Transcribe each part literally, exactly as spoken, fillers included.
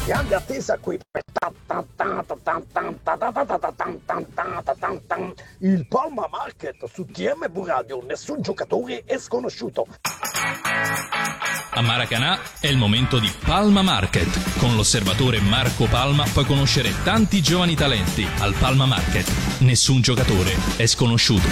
Grande attesa qui per il Palma Market su T M V Radio. Nessun giocatore è sconosciuto. A Maracanã è il momento di Palma Market. Con l'osservatore Marco Palma puoi conoscere tanti giovani talenti. Al Palma Market nessun giocatore è sconosciuto.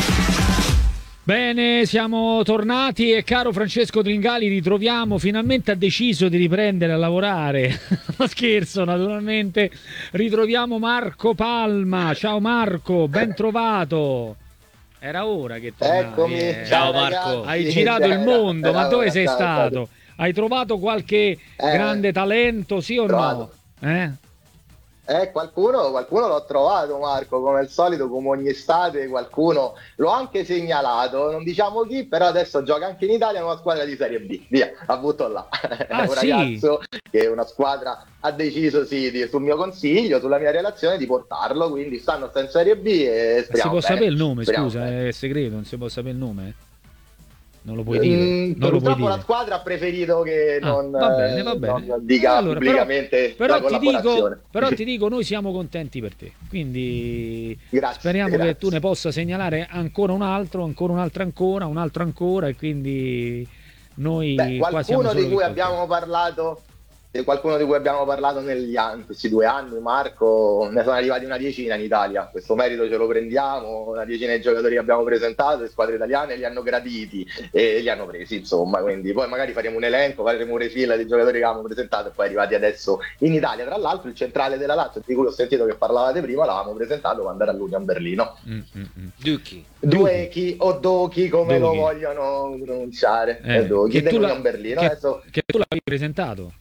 Bene, siamo tornati e caro Francesco Tringali, ritroviamo, finalmente ha deciso di riprendere a lavorare. Ma scherzo, naturalmente. Ritroviamo Marco Palma. Ciao Marco, ben trovato. Era ora che tornavi. Eccomi, eh. ciao Marco. Hai girato il mondo, ma dove sei stato? Hai trovato qualche eh, grande talento, sì o trovato. no? Eh? Eh, qualcuno, qualcuno l'ho trovato, Marco, come al solito, come ogni estate, qualcuno l'ho anche segnalato, non diciamo chi, però adesso gioca anche in Italia in una squadra di Serie B, via, la butto là. Ah, è un sì? ragazzo che una squadra ha deciso, sì, di, sul mio consiglio, sulla mia relazione, di portarlo, quindi stanno sta in Serie B e speriamo Si può bene. sapere il nome, Speriamo scusa, bene. è segreto, non si può sapere il nome? Non lo puoi dire? Mm, non lo puoi purtroppo dire. la squadra ha preferito che Ah, non, va bene, va eh, bene. non dica Allora, pubblicamente però, la però ti dico, collaborazione. però ti dico, noi siamo contenti per te, quindi Grazie, speriamo grazie. che tu ne possa segnalare ancora un altro, ancora un altro ancora, un altro ancora, e quindi noi Beh, qua siamo qualcuno solo di cui che abbiamo parlato di qualcuno di cui abbiamo parlato negli anni, questi due anni, Marco, ne sono arrivati una decina in Italia, questo merito ce lo prendiamo, una decina di giocatori che abbiamo presentato, le squadre italiane li hanno graditi e li hanno presi, insomma, quindi poi magari faremo un elenco, faremo un refill dei giocatori che avevamo presentato e poi arrivati adesso in Italia. Tra l'altro il centrale della Lazio, di cui ho sentito che parlavate prima, l'avevamo presentato quando era all'Union Berlino. Mm, mm, mm. Duchi. Duechi o Dochi, come Dochi. lo vogliono pronunciare, Eh, eh, Dochi, che tu dell'Union la- Berlino. che- Adesso che tu l'avevi presentato.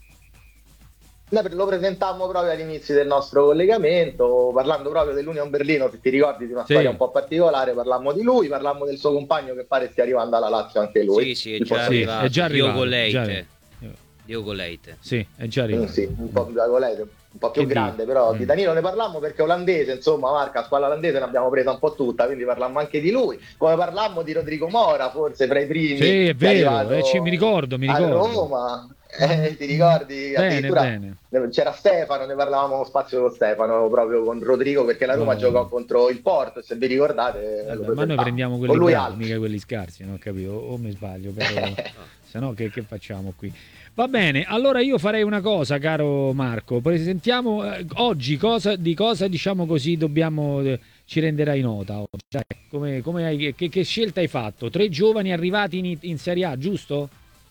noi lo presentammo proprio all'inizio del nostro collegamento, parlando proprio dell'Union Berlino, se ti ricordi, di una Sì. storia un po' particolare, parlammo di lui, parlammo del suo compagno che pare stia arrivando alla Lazio anche lui. Sì, sì, è Il già posto- Sì, arrivato. è già arrivato, Diogo già Leite. arrivato. Diogo Leite. Sì, è già Mm, arrivato. sì, un po' più Leite, un po' più Che grande, dici? però Mm. di Danilo ne parlammo perché è olandese, insomma, Marca, la squadra olandese ne abbiamo presa un po' tutta, quindi parlammo anche di lui, come parlammo di Rodrigo Mora, forse fra i primi. Sì, è che è vero, arrivato eh, ci- mi ricordo, mi a ricordo. Roma. Eh, ti ricordi? Bene, Addirittura bene. c'era Stefano, ne parlavamo spazio con Stefano, proprio con Rodrigo, perché la Roma No. giocò contro il Porto, e se vi ricordate Vabbè, lo ma noi presentavamo. prendiamo Con quelli lui bravi, altro. mica quelli scarsi, non ho capito, o, o mi sbaglio, però se no che, che facciamo qui? Va bene, allora io farei una cosa, caro Marco, presentiamo eh, oggi cosa, di cosa, diciamo così, dobbiamo, eh, ci renderai nota oggi. Dai, come, come hai, che, che scelta hai fatto? Tre giovani arrivati in, in Serie A, giusto?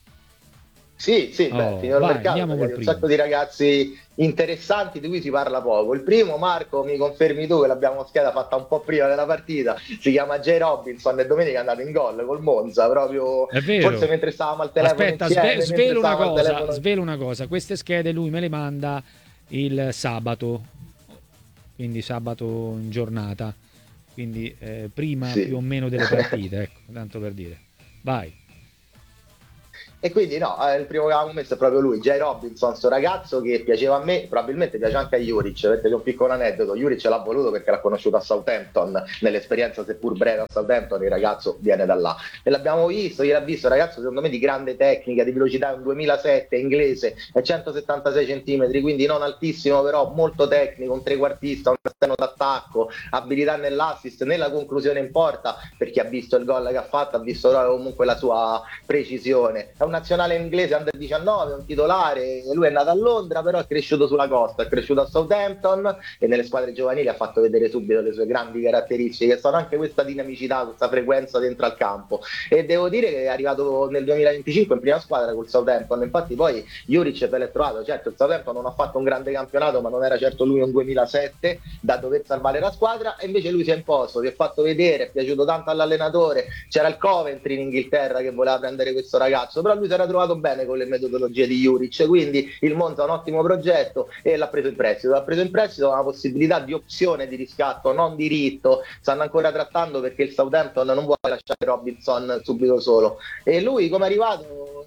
Sì, sì, Oh, beh, fino al vai, mercato andiamo col magari un primo. sacco di ragazzi interessanti di cui si parla poco. Il primo, Marco, mi confermi tu che l'abbiamo scheda fatta un po' prima della partita, si chiama Jay Robinson e domenica è andato in gol col Monza, proprio È vero. forse mentre stavamo al telefono Aspetta, insieme, sve- mentre svelo una stavamo al cosa, telefono- svelo una cosa, queste schede lui me le manda il sabato, quindi sabato in giornata, quindi eh, prima Sì. più o meno delle partite, ecco, tanto per dire. Vai. E quindi no, eh, il primo che avevamo messo è proprio lui, Jay Robinson, sto ragazzo che piaceva a me, probabilmente piace anche a Juric, perché c'è un piccolo aneddoto, Juric l'ha voluto perché l'ha conosciuto a Southampton, nell'esperienza seppur breve a Southampton, il ragazzo viene da là. E l'abbiamo visto, gliel'ha visto, ragazzo secondo me di grande tecnica, di velocità, è un duemilasette, inglese, è centosettantasei centimetri, quindi non altissimo, però molto tecnico, un trequartista, un esterno d'attacco, abilità nell'assist, nella conclusione in porta, per chi ha visto il gol che ha fatto, ha visto proprio comunque la sua precisione. È un nazionale inglese under diciannove, un titolare, lui è nato a Londra, però è cresciuto sulla costa, è cresciuto a Southampton e nelle squadre giovanili ha fatto vedere subito le sue grandi caratteristiche, che sono anche questa dinamicità, questa frequenza dentro al campo. E devo dire che è arrivato nel duemilaventicinque in prima squadra col Southampton, infatti poi Juric se l'è trovato, certo il Southampton non ha fatto un grande campionato, ma non era certo lui un duemilasette da dover salvare la squadra, e invece lui si è imposto, si è fatto vedere, è piaciuto tanto all'allenatore, c'era il Coventry in Inghilterra che voleva prendere questo ragazzo, però lui si era trovato bene con le metodologie di Juric, quindi il Monza è un ottimo progetto e l'ha preso in prestito, l'ha preso in prestito con una possibilità di opzione di riscatto, non diritto, stanno ancora trattando perché il Southampton non vuole lasciare Robinson subito solo, e lui come è arrivato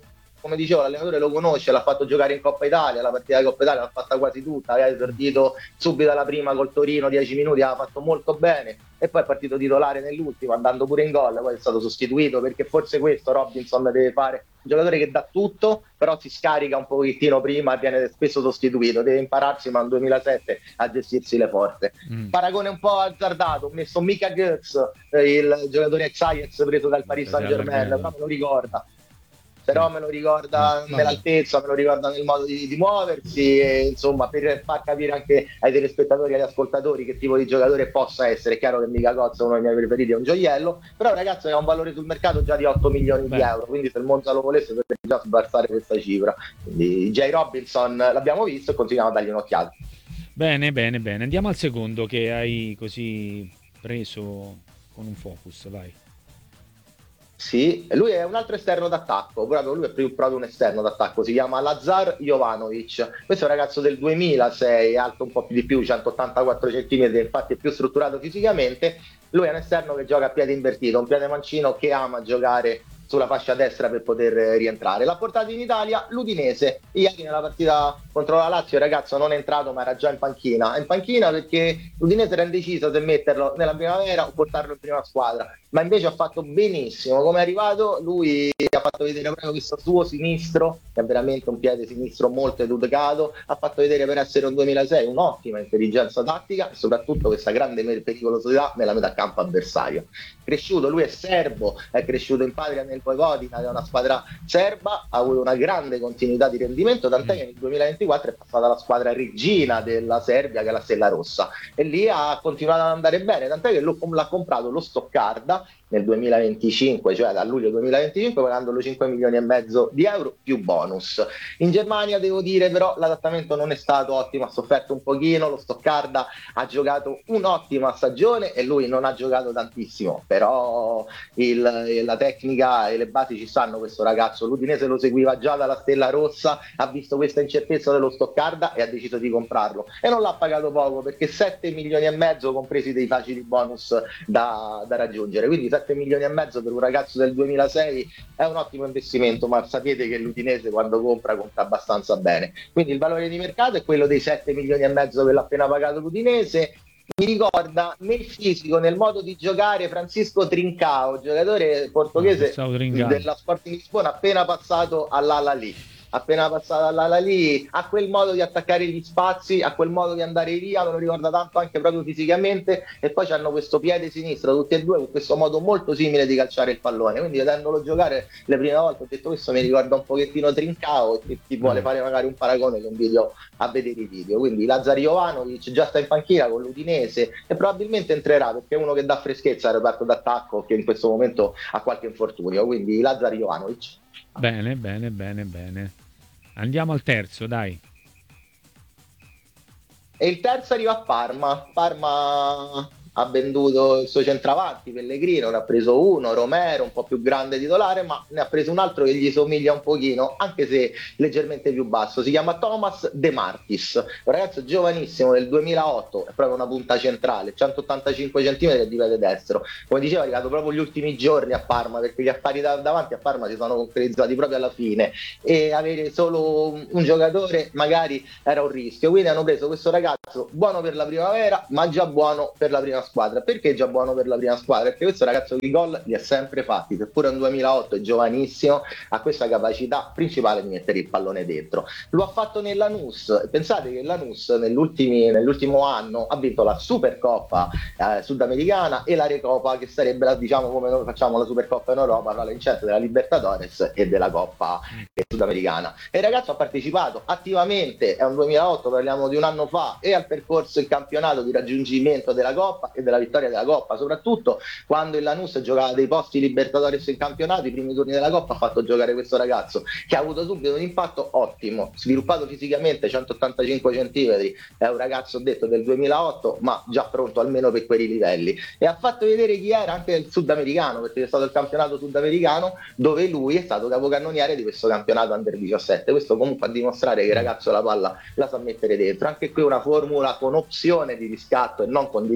come dicevo, l'allenatore lo conosce, l'ha fatto giocare in Coppa Italia, la partita di Coppa Italia l'ha fatta quasi tutta, aveva esordito subito alla prima col Torino, dieci minuti, aveva fatto molto bene, e poi è partito titolare nell'ultimo, andando pure in gol, poi è stato sostituito, perché forse questo Robinson deve fare, un giocatore che dà tutto, però si scarica un pochettino prima e viene spesso sostituito, deve impararsi ma nel duemilasette a gestirsi le forze. Mm. Paragone un po' azzardato, ho messo Mika Götz, eh, il giocatore ex Ajax preso dal Paris Saint-Germain, però me lo ricorda. Però me lo ricorda no, nell'altezza, me lo ricorda nel modo di, di muoversi, e, insomma, per far capire anche ai telespettatori e agli ascoltatori che tipo di giocatore possa essere. È chiaro che Mika Götz è uno dei miei preferiti, è un gioiello, però il ragazzo ha un valore sul mercato già di otto milioni Beh. di euro, quindi se il Monza lo volesse potrebbe già sbalzare questa cifra. Quindi Jay Robinson l'abbiamo visto e continuiamo a dargli un'occhiata. Bene, bene, bene. Andiamo al secondo che hai così preso con un focus, vai. Sì, lui è un altro esterno d'attacco, proprio lui è proprio un esterno d'attacco, si chiama Lazar Jovanovic. Questo è un ragazzo del duemilasei, alto un po' più di più, centottantaquattro centimetri, infatti è più strutturato fisicamente. Lui è un esterno che gioca a piede invertito, un piede mancino che ama giocare sulla fascia destra per poter rientrare. L'ha portato in Italia l'Udinese. Ieri nella partita contro la Lazio il ragazzo non è entrato ma era già in panchina. È in panchina perché l'Udinese era indeciso se metterlo nella primavera o portarlo in prima squadra, ma invece ha fatto benissimo. Come è arrivato lui ha fatto vedere proprio questo suo sinistro, che è veramente un piede sinistro molto educato, ha fatto vedere per essere un duemilasei un'ottima intelligenza tattica e soprattutto questa grande pericolosità nella metà campo avversario. Cresciuto, lui è serbo, è cresciuto in patria nel Vojvodina, che è una squadra serba, ha avuto una grande continuità di rendimento, tant'è che nel duemilaventiquattro è passata alla squadra regina della Serbia, che è la Stella Rossa, e lì ha continuato ad andare bene, tant'è che lo, l'ha comprato lo Stoccarda nel duemilaventicinque, cioè da luglio duemilaventicinque, pagandolo cinque milioni e mezzo di euro più bonus. In Germania devo dire però l'adattamento non è stato ottimo, ha sofferto un pochino, lo Stoccarda ha giocato un'ottima stagione e lui non ha giocato tantissimo, però il, la tecnica e le basi ci stanno. Questo ragazzo, l'Udinese lo seguiva già dalla Stella Rossa, ha visto questa incertezza dello Stoccarda e ha deciso di comprarlo, e non l'ha pagato poco, perché sette milioni e mezzo compresi dei facili bonus da, da raggiungere, quindi sette milioni e mezzo per un ragazzo del duemilasei è un ottimo investimento, ma sapete che l'Udinese quando compra compra abbastanza bene, quindi il valore di mercato è quello dei sette milioni e mezzo che l'ha appena pagato l'Udinese. Mi ricorda nel fisico, nel modo di giocare, Francisco Trincao, giocatore portoghese oh, della Sporting Lisbona, appena passato all'Al-Ahly. Appena passato all'Al-Ahly, ha quel modo di attaccare gli spazi, ha quel modo di andare via, me lo ricorda tanto anche proprio fisicamente, e poi hanno questo piede sinistro tutti e due con questo modo molto simile di calciare il pallone, quindi vedendolo giocare le prime volte ho detto questo mi ricorda un pochettino Trincao, e chi vuole fare magari un paragone lo invito a vedere i video. Quindi Lazar Jovanovic già sta in panchina con l'Udinese e probabilmente entrerà, perché è uno che dà freschezza al reparto d'attacco che in questo momento ha qualche infortunio, quindi Lazar Jovanovic. Bene, bene, bene, bene. Andiamo al terzo, dai. E il terzo arriva a Parma. Parma ha venduto il suo centravanti Pellegrino, ne ha preso uno, Romero, un po' più grande titolare, ma ne ha preso un altro che gli somiglia un pochino, anche se leggermente più basso. Si chiama Thomas De Martis, un ragazzo giovanissimo del duemilaotto, è proprio una punta centrale, centottantacinque centimetri e di piede destro. Come dicevo, è arrivato proprio gli ultimi giorni a Parma, perché gli affari da, davanti a Parma si sono concretizzati proprio alla fine, e avere solo un, un giocatore magari era un rischio, quindi hanno preso questo ragazzo buono per la primavera, ma già buono per la prima squadra. Perché è già buono per la prima squadra? Perché questo ragazzo di gol li ha sempre fatti, seppure è un duemilaotto, è giovanissimo, ha questa capacità principale di mettere il pallone dentro. Lo ha fatto nel Lanús. Pensate che il Lanús nell'ultimo anno ha vinto la Supercoppa eh, sudamericana e la Recopa, che sarebbe la, diciamo come noi facciamo la Supercoppa in Europa, la vincente della Libertadores e della Coppa sudamericana. E il ragazzo ha partecipato attivamente, è un duemilaotto, parliamo di un anno fa, e al percorso in campionato di raggiungimento della Coppa e della vittoria della Coppa, soprattutto quando il Lanús giocava dei posti Libertadores in campionato, i primi turni della Coppa ha fatto giocare questo ragazzo che ha avuto subito un impatto ottimo, sviluppato fisicamente, centottantacinque centimetri, è un ragazzo detto del duemilaotto ma già pronto almeno per quei livelli, e ha fatto vedere chi era anche il sudamericano, perché è stato il campionato sudamericano dove lui è stato capocannoniere di questo campionato under diciassette. Questo comunque a dimostrare che il ragazzo la palla la sa mettere dentro. Anche qui una formula con opzione di riscatto e non con diritto di riscatto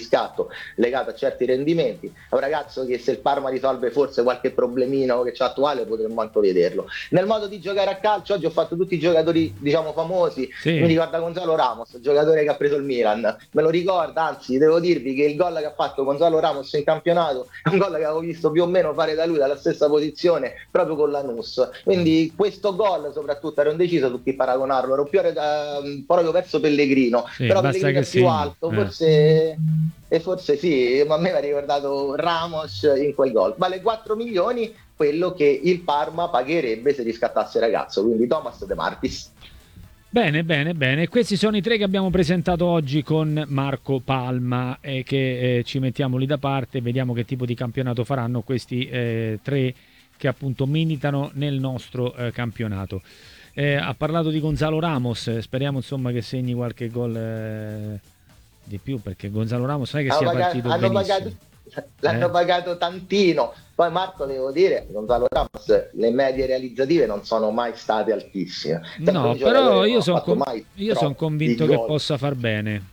riscatto legato a certi rendimenti. È un ragazzo che, se il Parma risolve forse qualche problemino che c'è attuale, potremmo anche vederlo. Nel modo di giocare a calcio, oggi ho fatto tutti i giocatori, diciamo, famosi. Sì. Mi ricorda Gonzalo Ramos, il giocatore che ha preso il Milan, me lo ricorda, anzi devo dirvi che il gol che ha fatto Gonzalo Ramos in campionato è un gol che avevo visto più o meno fare da lui, dalla stessa posizione, proprio con Lanús. Quindi questo gol soprattutto ero indeciso su chi paragonarlo, ero più eh, proprio verso Pellegrino, sì, però Pellegrino è più segni. alto, eh. forse e forse sì, ma a me mi ha ricordato Ramos in quel gol. Vale quattro milioni quello che il Parma pagherebbe se riscattasse il ragazzo, quindi Thomas De Martis. Bene, bene, bene. Questi sono i tre che abbiamo presentato oggi con Marco Palma e che eh, ci mettiamo lì da parte e vediamo che tipo di campionato faranno questi eh, tre che appunto militano nel nostro eh, campionato. Eh, ha parlato di Gonzalo Ramos, speriamo insomma che segni qualche gol eh, di più, perché Gonzalo Ramos non è che sia pagato, partito hanno benissimo. Pagato, l'hanno eh? pagato tantino. Poi Marco, devo dire, Gonzalo Ramos, le medie realizzative non sono mai state altissime. No, però io sono con, son convinto che possa far bene.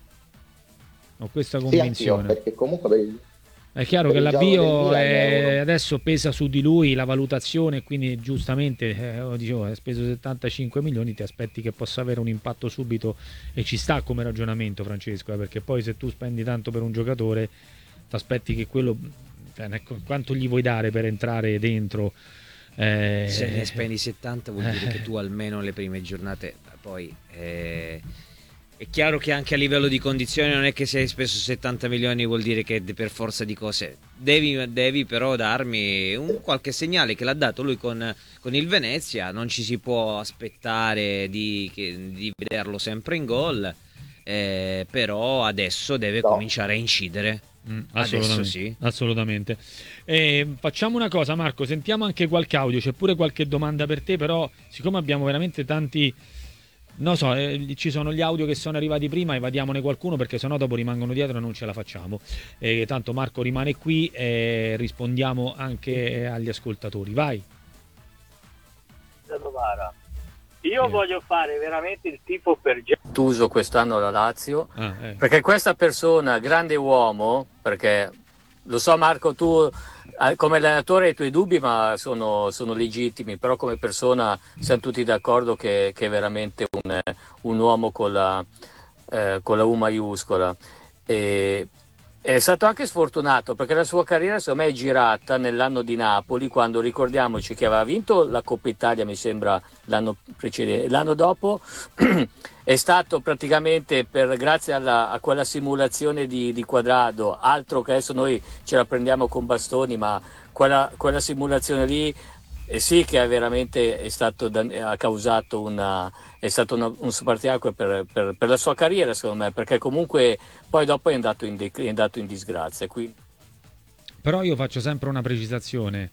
Ho questa convinzione. Sì, anch'io, perché comunque per il, è chiaro che l'avvio è, adesso pesa su di lui la valutazione, quindi giustamente eh, dicevo, hai speso settantacinque milioni, ti aspetti che possa avere un impatto subito, e ci sta come ragionamento, Francesco, eh, perché poi se tu spendi tanto per un giocatore ti aspetti che quello, eh, quanto gli vuoi dare per entrare dentro. Eh, se ne spendi settanta vuol dire che tu almeno le prime giornate poi eh, è chiaro che anche a livello di condizioni non è che se hai speso settanta milioni vuol dire che per forza di cose devi, devi però darmi un qualche segnale che l'ha dato lui con, con il Venezia. Non ci si può aspettare di, che, di vederlo sempre in gol, eh, però adesso deve no. cominciare a incidere. Mm, assolutamente, adesso sì. Assolutamente. Eh, facciamo una cosa, Marco, sentiamo anche qualche audio, c'è pure qualche domanda per te, però siccome abbiamo veramente tanti, non so, eh, ci sono gli audio che sono arrivati prima, evadiamone qualcuno perché sennò dopo rimangono dietro e non ce la facciamo. Eh, tanto Marco rimane qui e rispondiamo anche agli ascoltatori. Vai. Io eh. voglio fare veramente il tifo per Gattuso quest'anno alla Lazio, ah, eh. perché questa persona, grande uomo, perché lo so Marco, tu come allenatore hai i tuoi dubbi, ma sono, sono legittimi, però come persona siamo tutti d'accordo che, che è veramente un, un uomo con la, eh, con la U maiuscola. E, è stato anche sfortunato perché la sua carriera secondo me è girata nell'anno di Napoli, quando ricordiamoci che aveva vinto la Coppa Italia, mi sembra l'anno precedente, l'anno dopo è stato praticamente per, grazie alla, a quella simulazione di, di Quadrado, altro che adesso noi ce la prendiamo con bastoni, ma quella, quella simulazione lì eh sì che è veramente è stato, ha causato una, è stato una, un spartiacque per, per, per la sua carriera secondo me, perché comunque poi dopo è andato in, è andato in disgrazia. Quindi... Però io faccio sempre una precisazione,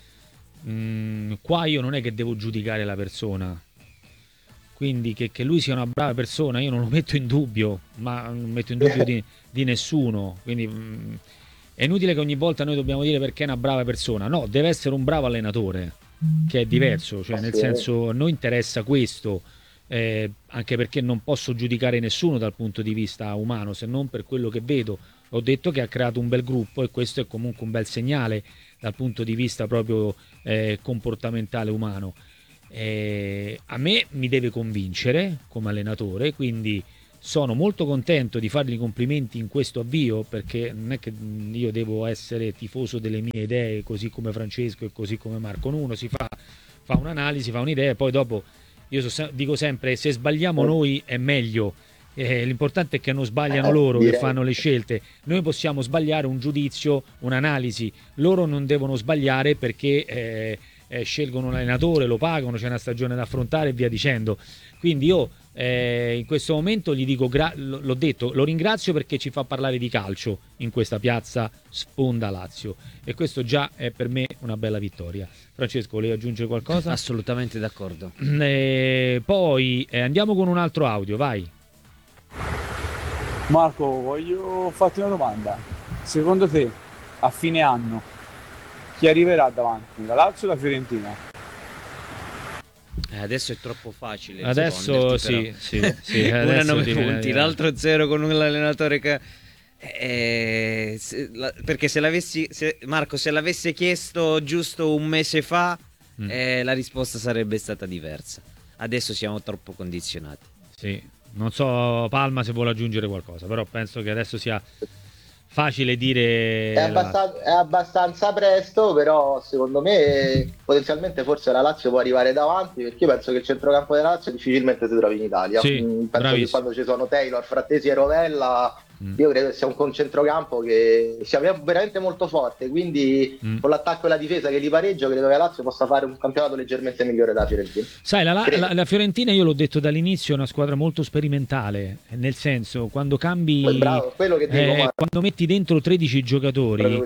mm, qua io non è che devo giudicare la persona, quindi che, che lui sia una brava persona io non lo metto in dubbio, ma non metto in dubbio di, di nessuno, quindi mh, è inutile che ogni volta noi dobbiamo dire perché è una brava persona. No, deve essere un bravo allenatore, che è diverso, cioè nel senso a noi interessa questo, eh, anche perché non posso giudicare nessuno dal punto di vista umano se non per quello che vedo. Ho detto che ha creato un bel gruppo e questo è comunque un bel segnale dal punto di vista proprio eh, comportamentale umano. Eh, a me mi deve convincere come allenatore, quindi sono molto contento di fargli complimenti in questo avvio, perché non è che io devo essere tifoso delle mie idee così come Francesco e così come Marco. Uno si fa, fa un'analisi, fa un'idea e poi dopo io so, dico sempre se sbagliamo noi è meglio, eh, l'importante è che non sbagliano loro che fanno le scelte. Noi possiamo sbagliare un giudizio, un'analisi, loro non devono sbagliare perché eh, eh, scelgono un allenatore, lo pagano, c'è una stagione da affrontare e via dicendo. Quindi io eh, in questo momento gli dico, gra- l'ho detto, lo ringrazio perché ci fa parlare di calcio in questa piazza sponda Lazio e questo già è per me una bella vittoria. Francesco, volevi aggiungere qualcosa? Assolutamente d'accordo. Eh, poi eh, andiamo con un altro audio, vai. Marco, voglio farti una domanda. Secondo te, a fine anno, chi arriverà davanti, la Lazio o la Fiorentina? Eh, adesso è troppo facile. Adesso sì, sì, sì, una adesso nove ti- punti, l'altro zero con un allenatore che... Eh, se, la, perché se l'avessi se, Marco, se l'avesse chiesto giusto un mese fa, mm. eh, la risposta sarebbe stata diversa. Adesso siamo troppo condizionati. Sì, non so Palma se vuole aggiungere qualcosa, però penso che adesso sia facile dire. È abbastanza, è abbastanza presto, però secondo me potenzialmente forse la Lazio può arrivare davanti, perché io penso che il centrocampo della Lazio difficilmente si trovi in Italia. Sì, penso bravissimo. che quando ci sono Taylor, Frattesi e Rovella, mm. io credo che sia un centrocampo che sia veramente molto forte, quindi mm. con l'attacco e la difesa che li pareggio credo che la Lazio possa fare un campionato leggermente migliore da Fiorentina. Sai, la, la, la Fiorentina, io l'ho detto dall'inizio, è una squadra molto sperimentale, nel senso, quando cambi, bravo, quello che dico, eh, quando metti dentro tredici giocatori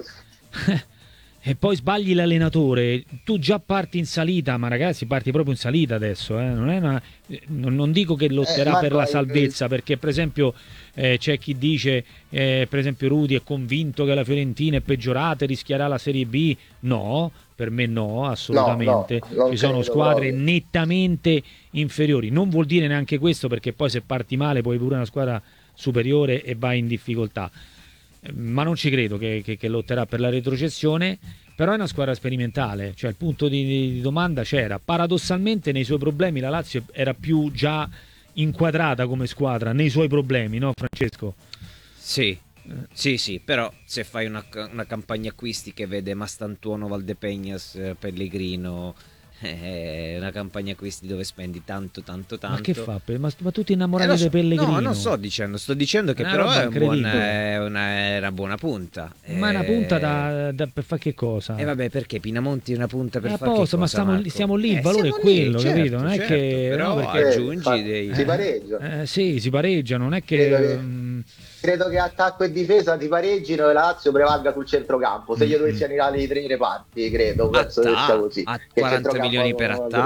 e poi sbagli l'allenatore, tu già parti in salita, ma ragazzi parti proprio in salita adesso, eh? non, è una, non, non dico che lotterà eh, per la salvezza, perché per esempio eh, c'è chi dice eh, per esempio Rudy è convinto che la Fiorentina è peggiorata e rischierà la Serie B. No, per me no, assolutamente. No, no, ci sono squadre proprio. nettamente inferiori, non vuol dire neanche questo, perché poi se parti male puoi pure una squadra superiore e vai in difficoltà, ma non ci credo che, che, che lotterà per la retrocessione. Però è una squadra sperimentale, cioè il punto di, di domanda c'era. Paradossalmente nei suoi problemi la Lazio era più già inquadrata come squadra nei suoi problemi, no Francesco? Sì, sì, sì, però se fai una, una campagna acquisti che vede Mastantuono, Valdepeñas, Pellegrino, è una campagna acquisti dove spendi tanto tanto tanto. Ma che fa? Ma, ma tutti innamorati eh, so, di Pellegrino? No, non sto dicendo, sto dicendo che una però è, un buon, è una, è una buona punta. Ma è una punta da, da, per fare che cosa? E eh vabbè, perché Pinamonti è una punta per eh, fare che cosa, ma stiamo, siamo lì, il eh, valore è quello, lì, capito? Certo, non è certo, che però no, perché, aggiungi eh, dei... si pareggia. Eh, sì, si pareggia, non è che credo, che mh... credo che attacco e difesa ti pareggino e la Lazio prevalga sul centrocampo. Se io dovessi annidare i tre reparti, credo, penso che sia così. A quaranta milioni per attacco.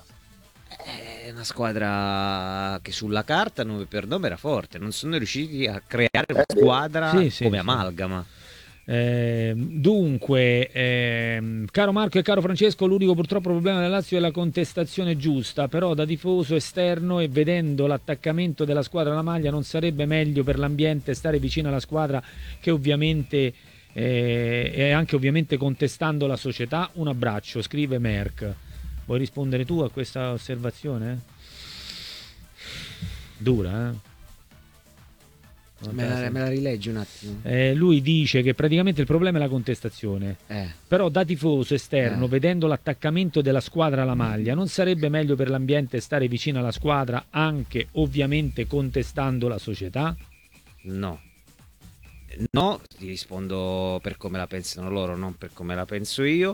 È una squadra che sulla carta nome per nome era forte, non sono riusciti a creare una squadra sì, sì, come sì. amalgama. Eh, dunque, eh, caro Marco e caro Francesco, l'unico purtroppo problema della Lazio è la contestazione giusta, però da tifoso esterno e vedendo l'attaccamento della squadra alla maglia non sarebbe meglio per l'ambiente stare vicino alla squadra che ovviamente eh, e anche ovviamente contestando la società? Un abbraccio, scrive Merck. Vuoi rispondere tu a questa osservazione? Dura, eh? Me la, me la rileggi un attimo. Eh, lui dice che praticamente il problema è la contestazione, eh. però da tifoso esterno, eh. vedendo l'attaccamento della squadra alla maglia, non sarebbe meglio per l'ambiente stare vicino alla squadra, anche ovviamente contestando la società? No. No, ti rispondo per come la pensano loro, non per come la penso io.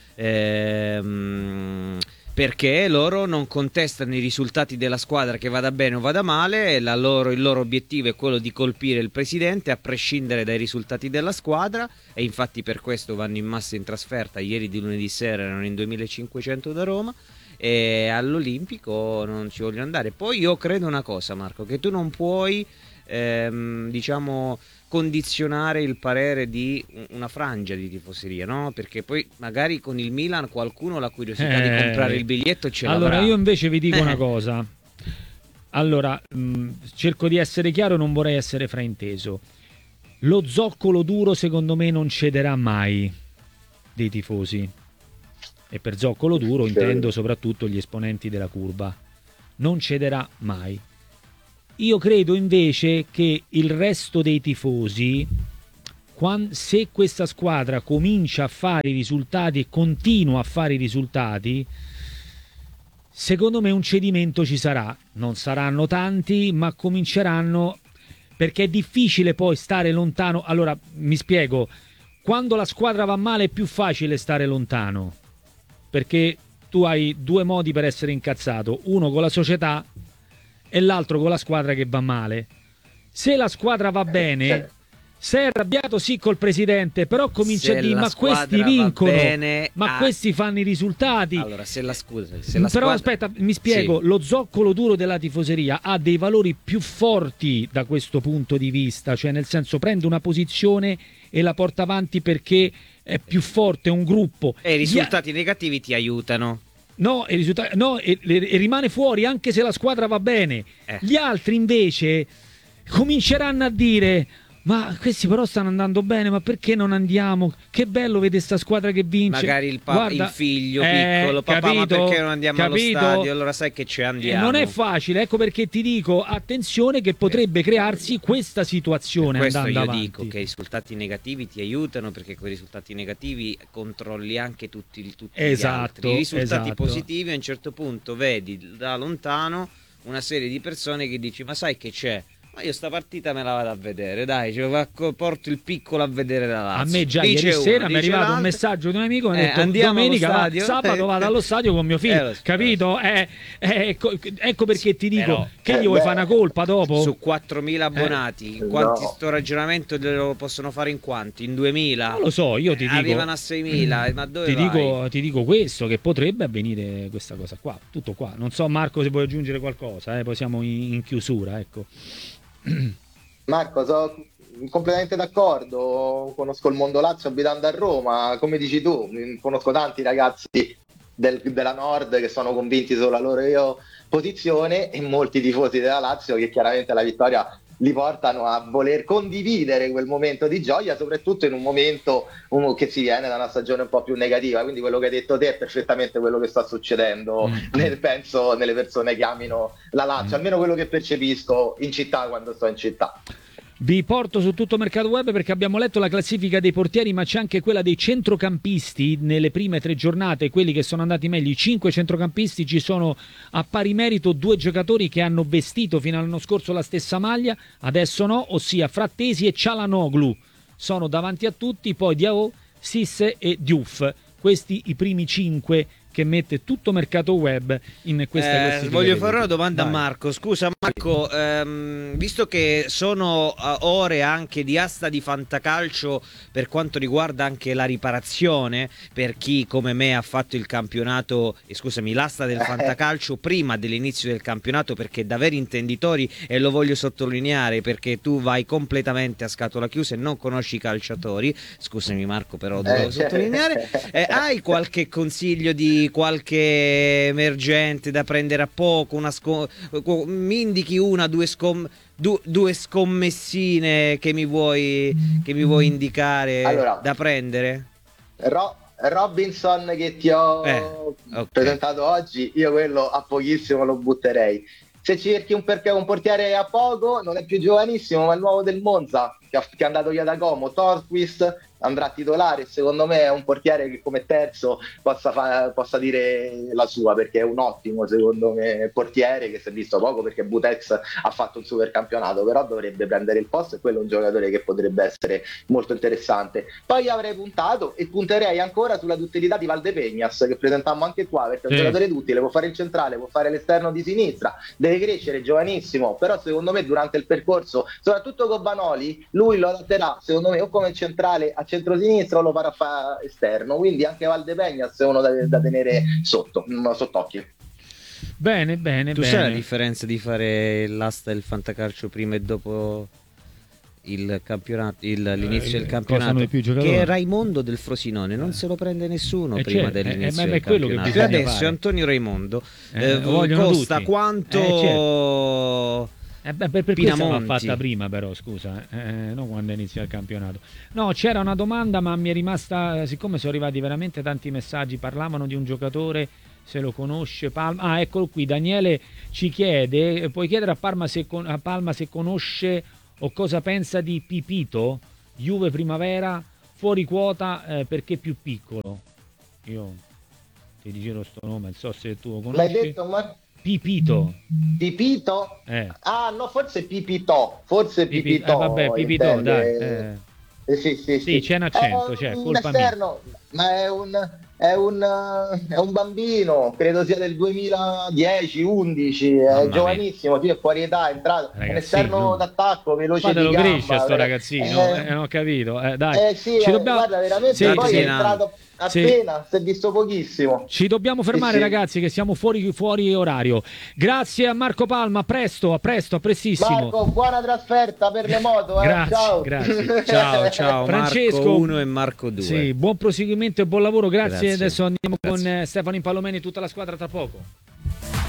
Ehm, perché loro non contestano i risultati della squadra, che vada bene o vada male, la loro, il loro obiettivo è quello di colpire il presidente a prescindere dai risultati della squadra, e infatti per questo vanno in massa in trasferta. Ieri di lunedì sera erano in duemilacinquecento da Roma e all'Olimpico non ci vogliono andare. Poi io credo una cosa, Marco, che tu non puoi ehm, diciamo condizionare il parere di una frangia di tifoseria, no? Perché poi magari con il Milan qualcuno la curiosità eh, di comprare il biglietto ce l'avrà. Allora io invece vi dico una cosa. Allora, mh, cerco di essere chiaro e non vorrei essere frainteso. Lo zoccolo duro secondo me non cederà mai dei tifosi. E per zoccolo duro intendo soprattutto gli esponenti della curva. Non cederà mai. Io credo invece che il resto dei tifosi, quando, se questa squadra comincia a fare i risultati e continua a fare i risultati, secondo me un cedimento ci sarà. Non saranno tanti, ma cominceranno, perché è difficile poi stare lontano. Allora, mi spiego, quando la squadra va male è più facile stare lontano, perché tu hai due modi per essere incazzato, uno con la società e l'altro con la squadra che va male. Se la squadra va bene, sei arrabbiato sì col presidente, però comincia se a dire ma questi vincono, bene, ma ah. questi fanno i risultati. Allora, se la scusa, se la però squadra... aspetta, mi spiego, sì. Lo zoccolo duro della tifoseria ha dei valori più forti da questo punto di vista, cioè nel senso prende una posizione e la porta avanti perché è più forte, un gruppo. E i risultati Gli... negativi ti aiutano. No, e, risultati, no e, e rimane fuori anche se la squadra va bene. Eh. Gli altri invece cominceranno a dire ma questi però stanno andando bene, ma perché non andiamo? Che bello vedere sta squadra che vince. Magari il, pa- Guarda, il figlio eh, piccolo, papà, capito, ma perché non andiamo capito? allo stadio? Allora sai che ci andiamo. Eh, non è facile, ecco perché ti dico, attenzione che potrebbe crearsi questa situazione. Per questo andando io avanti. dico che i risultati negativi ti aiutano, perché con i risultati negativi controlli anche tutti, tutti Esatto, gli altri. I risultati esatto. positivi, a un certo punto vedi da lontano una serie di persone che dici, ma sai che c'è? Ma io sta partita me la vado a vedere, dai, cioè, porto il piccolo a vedere la Lazio. A me già Dice ieri uno, sera mi è dice arrivato un l'altro. messaggio di un amico che mi Eh, ha detto andiamo allo domenica, va- stadio? sabato vado allo stadio con mio Eh, figlio, lo so, capito? Eh, eh, ecco, ecco perché ti dico Però- che Eh, gli vuoi beh, fare una colpa dopo? Su quattromila abbonati, Eh, quanti no. sto ragionamento lo possono fare in quanti? In duemila? Non lo so, io ti dico, Arrivano a seimila, ma dove ti vai? dico, ti dico questo, che potrebbe avvenire questa cosa qua, tutto qua. Non so Marco se vuoi aggiungere qualcosa, eh, poi siamo in, in chiusura, ecco. Marco, sono completamente d'accordo, conosco il mondo Lazio abitando a Roma, come dici tu, conosco tanti ragazzi del- della Nord che sono convinti sulla loro posizione e molti tifosi della Lazio che chiaramente la vittoria li portano a voler condividere quel momento di gioia, soprattutto in un momento um, che si viene da una stagione un po' più negativa, quindi quello che hai detto te è perfettamente quello che sta succedendo, Mm. nel, penso, nelle persone che amino la Lazio, Mm. almeno quello che percepisco in città quando sto in città. Vi porto su tutto Mercato Web perché abbiamo letto la classifica dei portieri, ma c'è anche quella dei centrocampisti nelle prime tre giornate, quelli che sono andati meglio. I cinque centrocampisti, ci sono a pari merito due giocatori che hanno vestito fino all'anno scorso la stessa maglia, adesso no, ossia Frattesi e Çalhanoğlu. Sono davanti a tutti, poi Diao, Sisse e Diouf. Questi i primi cinque che mette tutto Mercato Web in questa Eh, classifica. voglio dei fare una portieri. domanda Vai. a Marco. Scusa Marco, ehm, visto che sono eh, ore anche di asta di fantacalcio per quanto riguarda anche la riparazione per chi come me ha fatto il campionato, eh, scusami, l'asta del fantacalcio prima dell'inizio del campionato, perché da veri intenditori, e lo voglio sottolineare perché tu vai completamente a scatola chiusa e non conosci i calciatori, scusami Marco però dovevo Eh, sottolineare, eh, hai qualche consiglio di qualche emergente da prendere a poco, una sco- mi indichi una, due, scom- du- due scommessine che mi vuoi, che mi vuoi indicare Allora, da prendere? Ro- Robinson che ti ho Eh, ok. presentato oggi, io quello a pochissimo lo butterei. Se cerchi un, perché un portiere a poco, non è più giovanissimo, ma è il nuovo del Monza, che, ha- che è andato via da Como, Torquist, andrà titolare. Secondo me è un portiere che come terzo possa, fa- possa dire la sua, perché è un ottimo, secondo me, portiere che si è visto poco perché Butex ha fatto un super campionato, però dovrebbe prendere il posto e quello è un giocatore che potrebbe essere molto interessante. Poi avrei puntato e punterei ancora sulla duttilità di Valdepeñas, che presentammo anche qua, perché è un Sì. giocatore duttile, può fare il centrale, può fare l'esterno di sinistra, deve crescere, è giovanissimo, però secondo me durante il percorso, soprattutto con Banoli, lui lo adatterà secondo me o come centrale a centrosinistra o lo farà fa esterno, quindi anche Valdepeñas è uno da, da tenere sotto, mm, sott'occhio. Bene, bene, Tu bene. sai la differenza di fare l'asta del fantacalcio prima e dopo il campionato, il- l'inizio Eh, del cosa campionato? hanno di più giocatori? Che è Raimondo del Frosinone, non se lo prende nessuno Eh, prima certo, eh, dell'inizio eh, ma del è quello che campionato. bisogna E adesso fare. Antonio Raimondo Eh, eh, lo vogliono costa tutti. quanto Eh, certo. Eh, beh, per, per questo l'ha Pinamonti. fatta prima però, scusa, eh, non quando inizia il campionato. No, c'era una domanda ma mi è rimasta, siccome sono arrivati veramente tanti messaggi, parlavano di un giocatore, se lo conosce, Palma. Ah, eccolo qui, Daniele ci chiede, puoi chiedere a Palma se, con- a Palma se conosce o cosa pensa di Pipito, Juve Primavera, fuori quota eh, perché più piccolo. Io ti dicevo sto nome, non so se tu lo L'hai conosci. detto, ma... Pipito. Pipito? Eh. Ah, no, forse Pipito, forse Pipi- Pipito. eh, vabbè, Pipito, intende. dai. eh. Eh, sì, sì, Sì, c'è un accento, è c'è, un colpa esterno, ma è un, è, un, eh, è un bambino, credo sia del duemiladieci undici, Mamma è mia. giovanissimo, sì, è fuori età, è entrato, è un Ragazzino. esterno d'attacco, veloce Fatelo di gamba. crescere sto eh, ragazzino, eh, eh, non ho capito. Eh, dai. eh, sì, ci eh, dobbiamo... guarda, veramente Sì, poi sì. è entrato Sì. appena, si è visto pochissimo. Ci dobbiamo fermare, Sì, sì. ragazzi, che siamo fuori, fuori orario. Grazie a Marco Palma, a presto, a presto, a prestissimo. Marco, buona trasferta per le moto, eh. Grazie, Ciao. grazie. Ciao, ciao, Francesco, Marco uno e Marco due. Sì, buon proseguimento e buon lavoro. Grazie. Grazie. Adesso andiamo Grazie. con eh, Stefano Impallomeni e tutta la squadra tra poco.